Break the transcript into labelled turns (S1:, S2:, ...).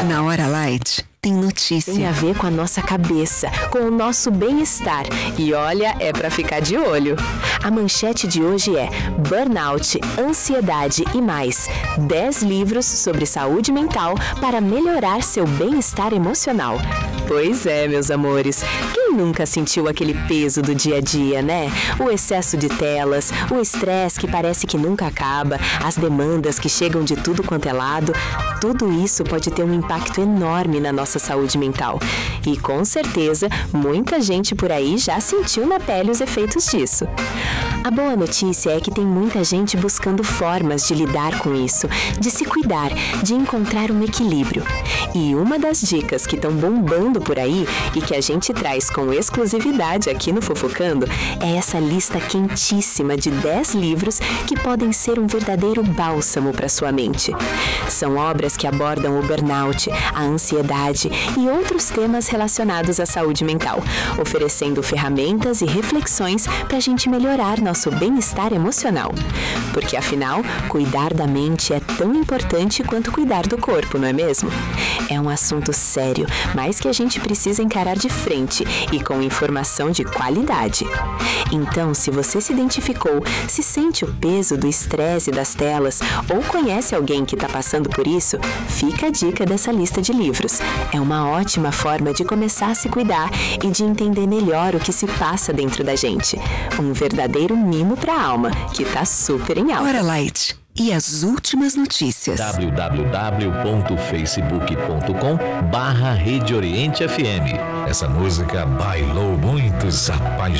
S1: Na Hora Light, tem notícia.
S2: Tem a ver com a nossa cabeça, com o nosso bem-estar. E olha, é pra ficar de olho. A manchete de hoje é Burnout, Ansiedade e Mais. 10 livros sobre saúde mental para melhorar seu bem-estar emocional. Pois é, meus amores. Quem nunca sentiu aquele peso do dia a dia, né? O excesso de telas, o estresse que parece que nunca acaba, as demandas que chegam de tudo quanto é lado. Tudo isso pode ter um impacto enorme na nossa saúde mental. E com certeza, muita gente por aí já sentiu na pele os efeitos disso. A boa notícia é que tem muita gente buscando formas de lidar com isso, de se cuidar, de encontrar um equilíbrio. E uma das dicas que estão bombando por aí e que a gente traz com exclusividade aqui no Fofocando é essa lista quentíssima de 10 livros que podem ser um verdadeiro bálsamo para sua mente. São obras que abordam o burnout, a ansiedade e outros temas relacionados à saúde mental, oferecendo ferramentas e reflexões para a gente melhorar nosso bem-estar emocional. Porque afinal, cuidar da mente é tão importante quanto cuidar do corpo, não é mesmo? É um assunto sério, mas que a gente precisa encarar de frente e com informação de qualidade. Então, se você se identificou, se sente o peso do estresse e das telas ou conhece alguém que está passando por isso, fica a dica dessa lista de livros. É uma ótima forma de começar a se cuidar e de entender melhor o que se passa dentro da gente. Um verdadeiro mimo para a alma, que tá super em alta.
S1: Hora Light. E as últimas notícias.
S3: www.facebook.com/Rede Oriente FM. Essa música bailou muitos apaixonados.